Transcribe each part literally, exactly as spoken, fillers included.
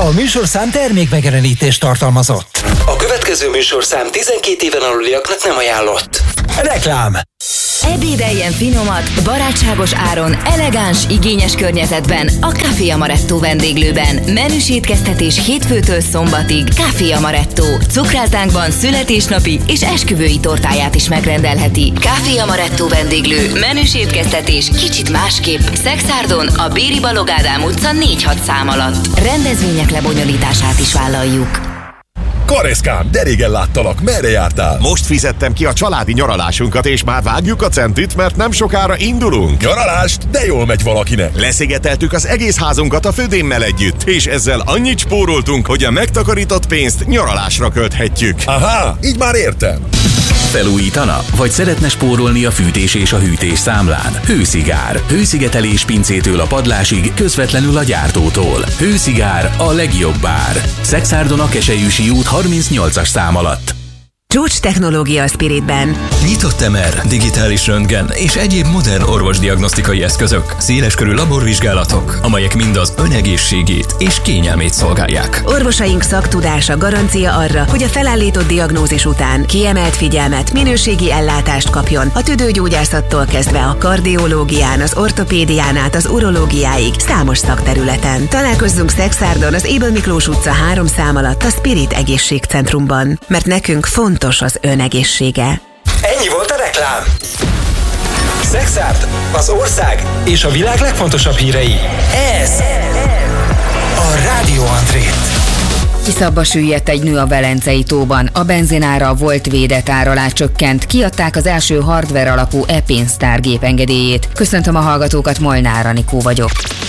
A műsorszám termékmegjelenítést tartalmazott. A következő műsorszám tizenkét éven aluliaknak nem ajánlott. Reklám. Ebédeljen finomat, barátságos áron, elegáns, igényes környezetben a Café Amaretto vendéglőben. Menüs étkeztetés hétfőtől szombatig. Café Amaretto. Cukráltánkban születésnapi és esküvői tortáját is megrendelheti. Café Amaretto vendéglő. Menüs étkeztetés kicsit másképp. Szexárdon a Béri Balogh Ádám utca négy hat szám alatt. Rendezvények lebonyolítását is vállaljuk. Kareszkám, de régen láttalak, merre jártál? Most fizettem ki a családi nyaralásunkat, és már vágjuk a centit, mert nem sokára indulunk. Nyaralást? De jól megy valakinek. Leszigeteltük az egész házunkat a födémmel együtt, és ezzel annyit spóroltunk, hogy a megtakarított pénzt nyaralásra költhetjük. Aha, így már értem. Felújítana? Vagy szeretne spórolni a fűtés és a hűtés számlán? Hőszigár. Hőszigetelés pincétől a padlásig, közvetlenül a gyártótól. Hőszigár a legjobb ár. Szexárdon a Keselyűsi út harmincnyolcas szám alatt. Csúcs technológia a Spiritben. Nyitott em er, digitális röntgen és egyéb modern orvosdiagnosztikai eszközök, széleskörű laborvizsgálatok, amelyek mind az ön egészségét és kényelmét szolgálják. Orvosaink szaktudása garancia arra, hogy a felállított diagnózis után kiemelt figyelmet, minőségi ellátást kapjon a tüdőgyógyászattól kezdve a kardiológián, az ortopédián át az urológiáig számos szakterületen. Találkozzunk Szexárdon az Ébel Miklós utca három szám alatt a Spirit Egészségcentrumban, mert nekünk fontos az ön egészsége. Ennyi volt a reklám. Szexárd, az ország és a világ legfontosabb hírei. Ez a Rádió André. Kiszabba süllyedt egy nő a Velencei tóban. A benzinára a volt védett ár alá csökkent. Kiadták az első hardware alapú e-pénztárgép engedélyét. Köszöntöm a hallgatókat, Molnár Anikó vagyok.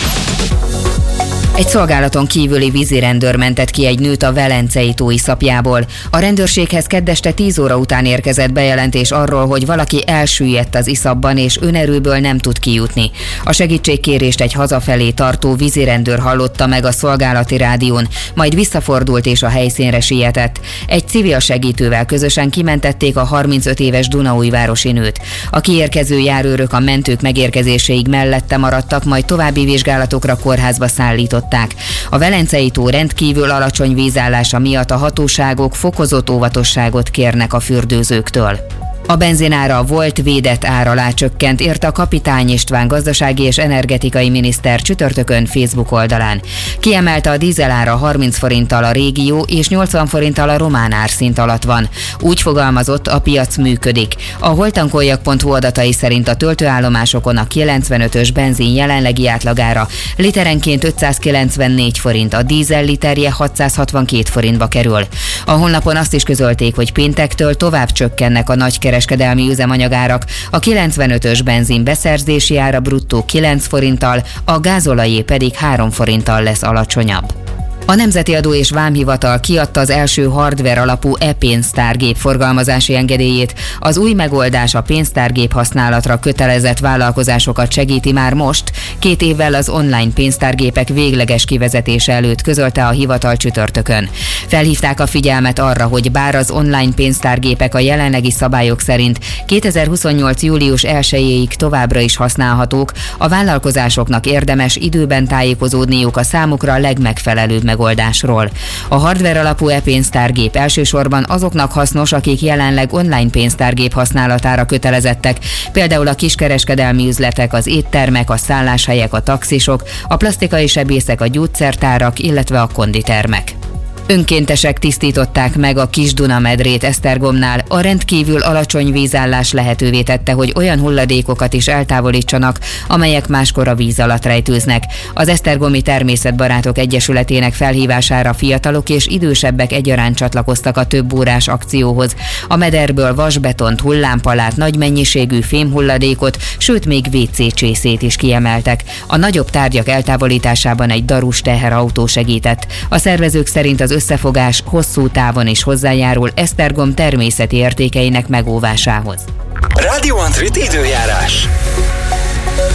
Egy szolgálaton kívüli vízirendőr mentett ki egy nőt a Velencei tó iszapjából. A rendőrséghez keddeste tíz óra után érkezett bejelentés arról, hogy valaki elsüllyedt az iszapban és önerőből nem tud kijutni. A segítségkérést egy hazafelé tartó vízirendőr hallotta meg a szolgálati rádión, majd visszafordult és a helyszínre sietett. Egy civil segítővel közösen kimentették a harmincöt éves dunaújvárosi nőt. A kiérkező járőrök a mentők megérkezéséig mellette maradtak, majd további vizsgálatokra kórházba szállított. A Velencei tó rendkívül alacsony vízállása miatt a hatóságok fokozott óvatosságot kérnek a fürdőzőktől. A benzinára a volt védett ár alá csökkent, írta Kapitány István gazdasági és energetikai miniszter csütörtökön Facebook oldalán. Kiemelte, a dízelára harminc forinttal a régió és nyolcvan forinttal a román árszint alatt van. Úgy fogalmazott, a piac működik. A holtankoljak pont hu adatai szerint a töltőállomásokon a kilencvenötös benzin jelenlegi átlagára literenként ötszázkilencvennégy forint, a dízel literje hatszázhatvankét forintba kerül. A honlapon azt is közölték, hogy péntektől tovább csökkennek a nagykereskedelmi kereskedelmi üzemanyagárak, a kilencvenötös benzin beszerzési ára bruttó kilenc forinttal, a gázolajé pedig három forinttal lesz alacsonyabb. A Nemzeti Adó és Vámhivatal kiadta az első hardware alapú e-pénztárgép forgalmazási engedélyét. Az új megoldás a pénztárgép használatra kötelezett vállalkozásokat segíti már most, két évvel az online pénztárgépek végleges kivezetése előtt, közölte a hivatal csütörtökön. Felhívták a figyelmet arra, hogy bár az online pénztárgépek a jelenlegi szabályok szerint kétezer-huszonnyolc július elsejéig továbbra is használhatók, a vállalkozásoknak érdemes időben tájékozódniuk a számukra a legmegfelelőbb megoldásról. A hardware alapú e-pénztárgép elsősorban azoknak hasznos, akik jelenleg online pénztárgép használatára kötelezettek, például a kiskereskedelmi üzletek, az éttermek, a szálláshelyek, a taxisok, a plastikai sebészek, a gyógyszertárak, illetve a konditermek. Önkéntesek tisztították meg a Kis-Duna-medrét Esztergomnál. A rendkívül alacsony vízállás lehetővé tette, hogy olyan hulladékokat is eltávolítsanak, amelyek máskor a víz alatt rejtőznek. Az Esztergomi Természetbarátok Egyesületének felhívására fiatalok és idősebbek egyaránt csatlakoztak a több órás akcióhoz. A mederből vasbetont, hullámpalát, nagy mennyiségű fémhulladékot, sőt még vé cé csészét is kiemeltek. A nagyobb tárgyak eltávolításában egy darus teherautó segített. A szervezők szerint az összefogás hosszú távon is hozzájárul Esztergom természeti értékeinek megóvásához. Rádió André időjárás.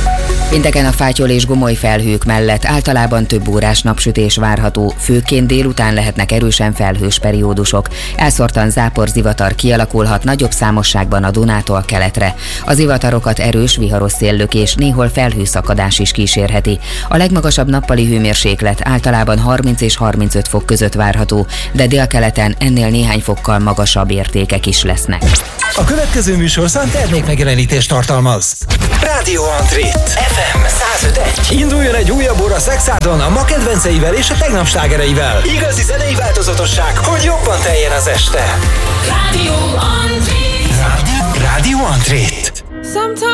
Pénteken a fátyol és gomoly felhők mellett általában több órás napsütés várható, főként délután lehetnek erősen felhős periódusok. Elszórtan záporzivatar kialakulhat nagyobb számosságban a Dunától keletre. A zivatarokat erős, viharos széllökés, néhol felhőszakadás is kísérheti. A legmagasabb nappali hőmérséklet általában harminc és harmincöt fok között várható, de délkeleten ennél néhány fokkal magasabb értékek is lesznek. A következő műsorszám termékmegjelenítést tartalmaz. Rádió Antrét ef em száz öt egy. Induljon egy újabb óra Szexádon a ma kedvenceivel és a tegnap slágereivel. Igazi zenei változatosság, hogy jobban teljen az este. Rádió Antrét. Rádió Antrét.